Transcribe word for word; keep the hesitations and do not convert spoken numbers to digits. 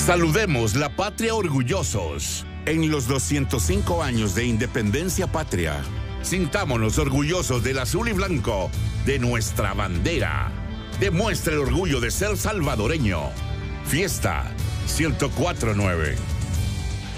Saludemos la patria orgullosos. En los doscientos cinco años de independencia patria, sintámonos orgullosos del azul y blanco de nuestra bandera. Demuestra el orgullo de ser salvadoreño. Fiesta ciento cuatro punto nueve.